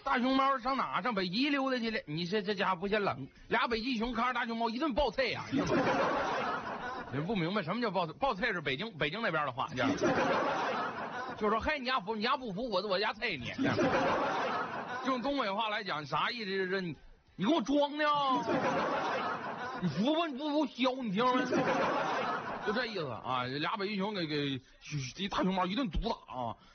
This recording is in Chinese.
大熊猫上哪？上北极溜达去了。你这家伙不嫌冷？俩北极熊看着大熊猫一顿爆菜呀！你不明白什么叫爆菜是北京那边的话，这样就说嘿，你家不服我家菜你。用东北话来讲，啥意思？是你给我装呢？你服不？你不服削你听着没？就这意思啊！俩北极熊给大熊猫一顿毒打啊！